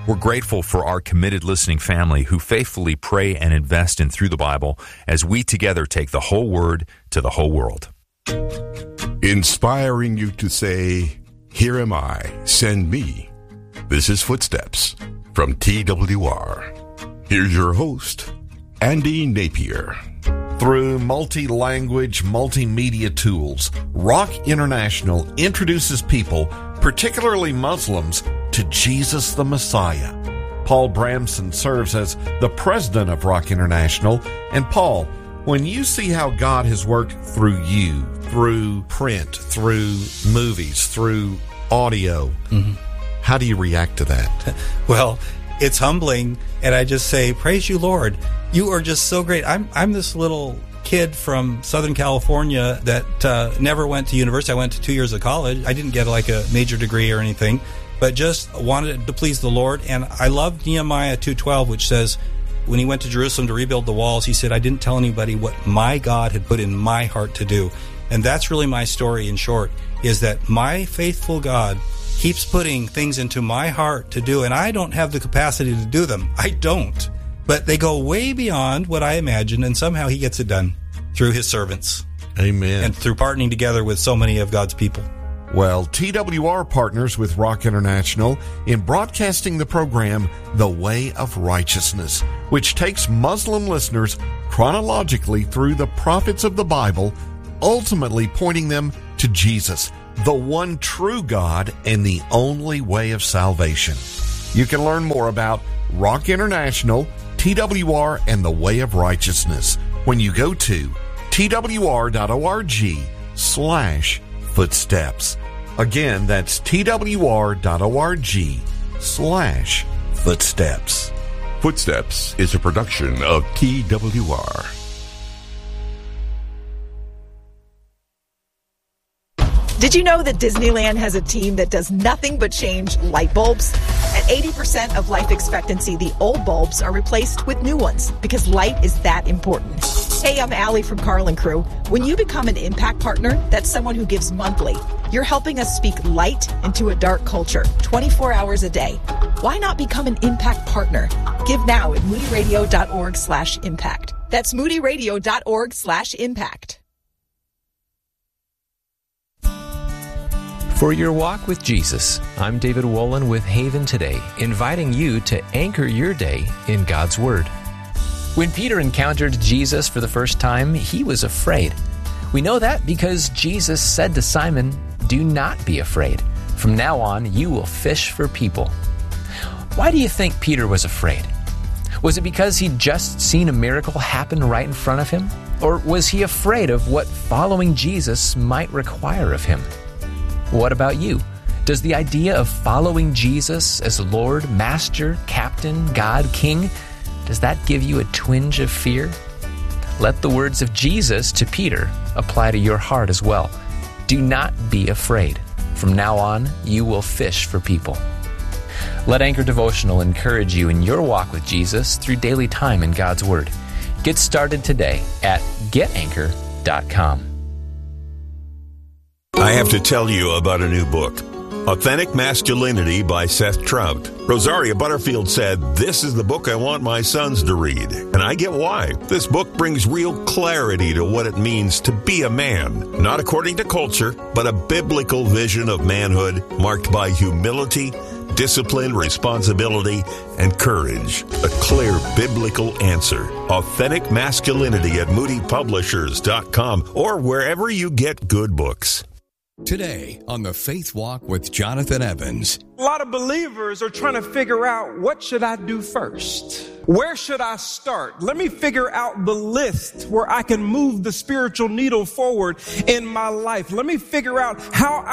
We're grateful for our committed listening family who faithfully pray and invest in Through the Bible as we together take the whole Word to the whole world. Inspiring you to say, "Here am I, send me." This is Footsteps from TWR. Here's your host, Andy Napier. Through multi-language, multimedia tools, Rock International introduces people, particularly Muslims, to Jesus the Messiah. Paul Bramson serves as the president of Rock International. And Paul, when you see how God has worked through you, through print, through movies, through audio, how do you react to that? Well, it's humbling, and I just say, praise you, Lord. You are just so great. I'm this little kid from Southern California that never went to university. I went to 2 years of college. I didn't get like a major degree or anything, but just wanted to please the Lord. And I love Nehemiah 2:12, which says, when he went to Jerusalem to rebuild the walls, he said, I didn't tell anybody what my God had put in my heart to do. And that's really my story in short, is that my faithful God keeps putting things into my heart to do, and I don't have the capacity to do them. I don't. But they go way beyond what I imagine, and somehow he gets it done through his servants. Amen. And through partnering together with so many of God's people. Well, TWR partners with Rock International in broadcasting the program The Way of Righteousness, which takes Muslim listeners chronologically through the prophets of the Bible, ultimately pointing them to Jesus, the one true God and the only way of salvation. You can learn more about Rock International, TWR, and the Way of Righteousness when you go to twr.org/footsteps. Again, that's twr.org/footsteps. Footsteps is a production of TWR. Did you know that Disneyland has a team that does nothing but change light bulbs? At 80% of life expectancy, the old bulbs are replaced with new ones because light is that important. Hey, I'm Allie from Carlin Crew. When you become an Impact Partner, that's someone who gives monthly. You're helping us speak light into a dark culture, 24 hours a day. Why not become an Impact Partner? Give now at moodyradio.org/impact. That's moodyradio.org/impact. For your walk with Jesus, I'm David Wolin with Haven Today, inviting you to anchor your day in God's Word. When Peter encountered Jesus for the first time, he was afraid. We know that because Jesus said to Simon, "Do not be afraid. From now on, you will fish for people." Why do you think Peter was afraid? Was it because he'd just seen a miracle happen right in front of him? Or was he afraid of what following Jesus might require of him? What about you? Does the idea of following Jesus as Lord, Master, Captain, God, King, does that give you a twinge of fear? Let the words of Jesus to Peter apply to your heart as well. Do not be afraid. From now on, you will fish for people. Let Anchor Devotional encourage you in your walk with Jesus through daily time in God's Word. Get started today at getanchor.com. I have to tell you about a new book, Authentic Masculinity by Seth Trout. Rosaria Butterfield said, "This is the book I want my sons to read." And I get why. This book brings real clarity to what it means to be a man, not according to culture, but a biblical vision of manhood marked by humility, discipline, responsibility, and courage. A clear biblical answer. Authentic Masculinity at moodypublishers.com or wherever you get good books. Today on the Faith Walk with Jonathan Evans. A lot of believers are trying to figure out, what should I do first? Where should I start? Let me figure out the list where I can move the spiritual needle forward in my life. Let me figure out how